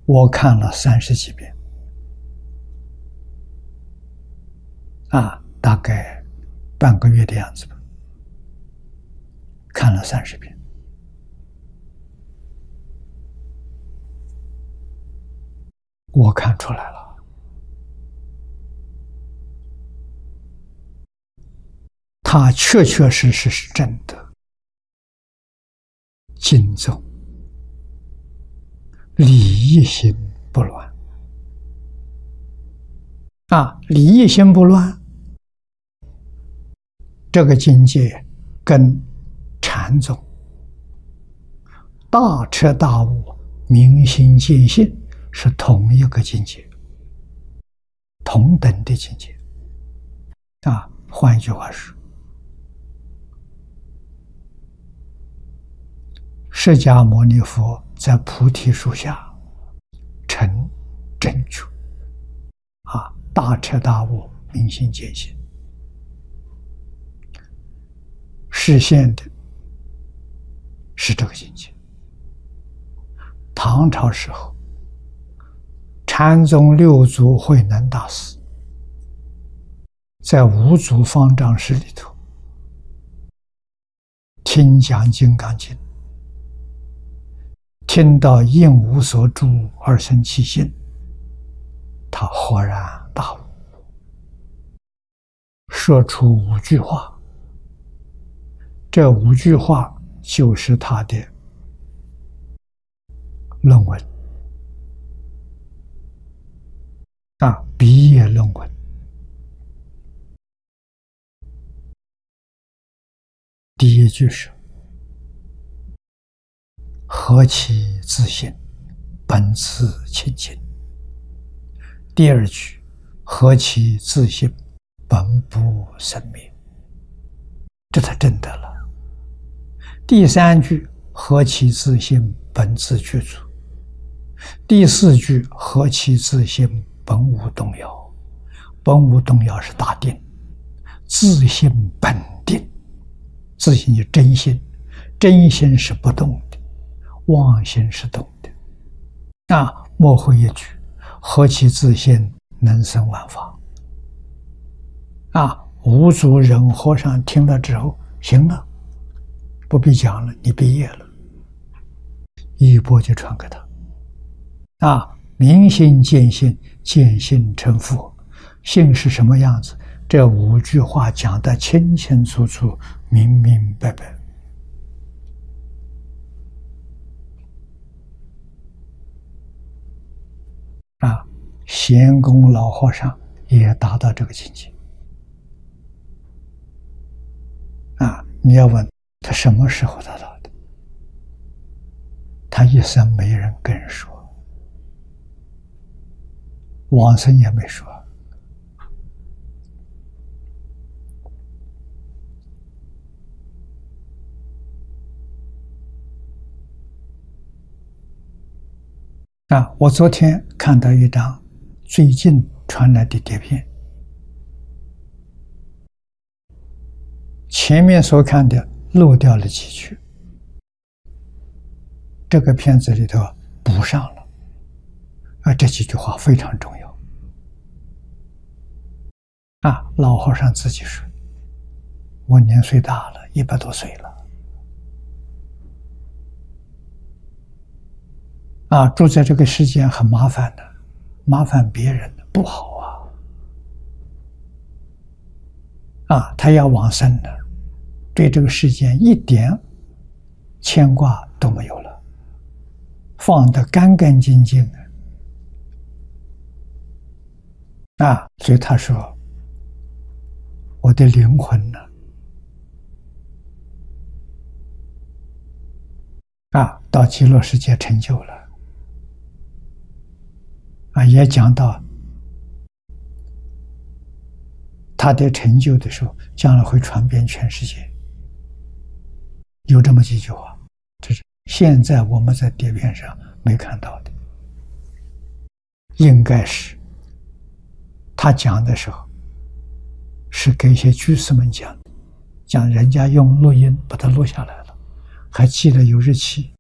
我看了30几遍，大概半个月的样子吧，看了30遍。我看出来了，他确确实实是真的敬重，礼义心不乱。礼义心不乱，这个境界跟禅宗大彻大悟、明心见性是同一个境界，同等的境界。换一句话说，释迦牟尼佛在菩提树下成正觉，大彻大悟、明心见性，实现的是这个境界。唐朝时候，禅宗六祖慧能大师在五祖方丈室里头听讲《金刚经》，听到应无所住而生其心，他豁然大悟，说出5句话。这5句话就是他的论文，毕业论文。第一句是何其自信，本自清净。第二句何其自信，本不生灭。这才真的了。第3句何其自信，本自具足。第4句何其自信，本无动摇。本无动摇是大定，自信本定。自信就真心，真心是不动的，妄心是动的。末后一句何其自信，能生万法。五祖忍和尚听了之后，行了，不必讲了，你毕业了，衣钵就传给他。明心见性，见性成佛。性是什么样子？这5句话讲得清清楚楚、明明白白。贤公老和尚也达到这个境界。你要问他什么时候达到的？他一生没人跟人说，往生也没说。我昨天看到一张最近传来的碟片，前面所看的漏掉了几句，这个片子里头补上了。这几句话非常重要。老和尚自己说，我年岁大了，100多岁了。住在这个世间很麻烦的，麻烦别人不好他要往生的，对这个世间一点牵挂都没有了，放得干干净净所以他说，我的灵魂呢到极乐世界成就了。也讲到他的成就的时候，将来会传遍全世界。有这么几句话，这是现在我们在碟片上没看到的。应该是他讲的时候是给一些居士们讲的，讲人家用录音把它录下来了，还记得有日期，